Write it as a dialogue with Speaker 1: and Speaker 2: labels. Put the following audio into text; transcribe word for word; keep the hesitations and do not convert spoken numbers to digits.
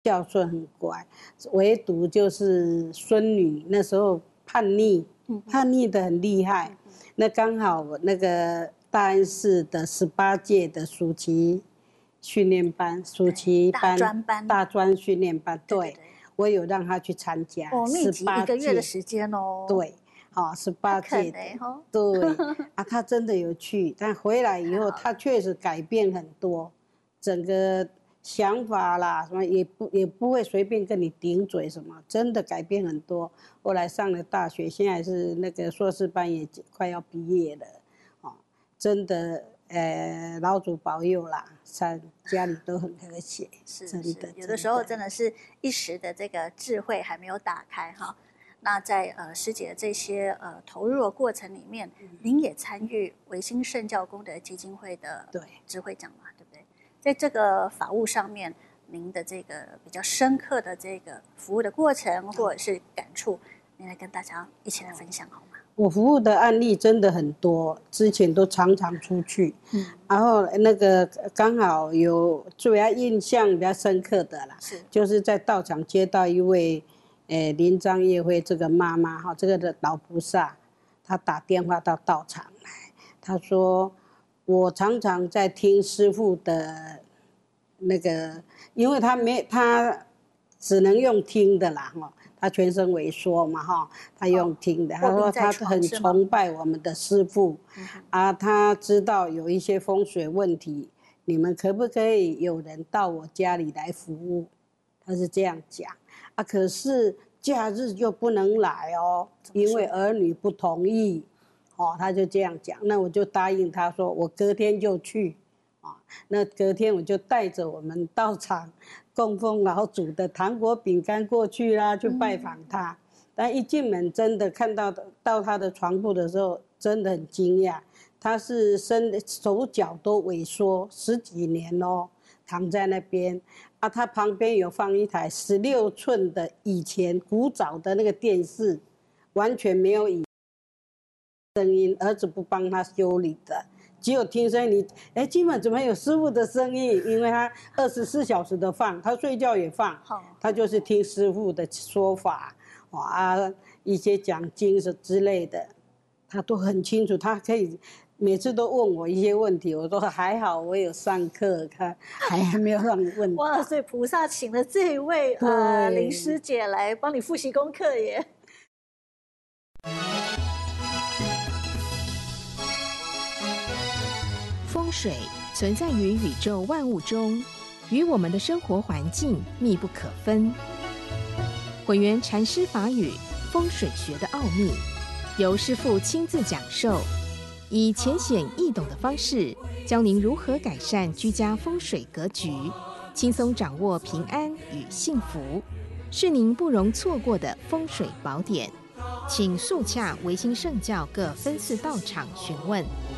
Speaker 1: 孝顺很乖，唯独就是孙女那时候叛逆，叛逆的很厉害。那刚好那个大安市的十八届的暑期训练班，暑期班、
Speaker 2: 大专班、
Speaker 1: 大专训练班，对，
Speaker 2: 对对对
Speaker 1: 我有让他去参加。
Speaker 2: 哦，密集一个月的时间哦。
Speaker 1: 对，好，十八届的，
Speaker 2: 哦、
Speaker 1: 对啊，他真的有去，但回来以后，他确实改变很多，整个想法啦，什么也不也不会随便跟你顶嘴什么，真的改变很多。后来上了大学，现在是那个硕士班也快要毕业了，哦，真的，呃，老祖保佑啦，在家里都很和谐，
Speaker 2: 是
Speaker 1: 真的。
Speaker 2: 有的时候真的是一时的这个智慧还没有打开哈。那在呃师姐这些呃投入的过程里面，嗯、您也参与维新圣教功德基金会的智慧奖嘛，对不对？在这个法务上面，您的这个比较深刻的这个服务的过程或者是感触，您来跟大家一起来分享好吗？
Speaker 1: 我服务的案例真的很多，之前都常常出去，嗯，然后那个刚好有最要印象比较深刻的啦，是就是在道场接到一位，呃，临章业会这个妈妈哈，这个的老菩萨，她打电话到道场来，她说我常常在听师父的，那个，因为他没他只能用听的啦哈。他全身萎缩嘛，哈，他用听的。他说他很崇拜我们的师父，啊，他知道有一些风水问题，你们可不可以有人到我家里来服务？他是这样讲啊，可是假日就不能来哦，因为儿女不同意，哦，他就这样讲。那我就答应他说，我隔天就去，啊，那隔天我就带着我们道场供奉老祖的糖果饼干过去啦，去拜访他。嗯、但一进门，真的看到到他的床铺的时候，真的很惊讶。他是身手脚都萎缩十几年哦，躺在那边啊。他旁边有放一台十六寸的以前古早的那个电视，完全没有声音，儿子不帮他修理的。只有听声音，你哎，今晚怎么有师父的声音？因为他二十四小时的放，他睡觉也放，他就是听师父的说法，啊，一些讲经是之类的，他都很清楚。他可以每次都问我一些问题，我说还好，我有上课，他还没有让你问。
Speaker 2: 哇，所以菩萨请了这一位呃林师姐来帮你复习功课耶。
Speaker 3: 风水存在于宇宙万物中，与我们的生活环境密不可分。混元禅师法语风水学的奥秘，由师父亲自讲授，以浅显易懂的方式，教您如何改善居家风水格局，轻松掌握平安与幸福，是您不容错过的风水宝典。请速洽维新圣教各分寺道场询问。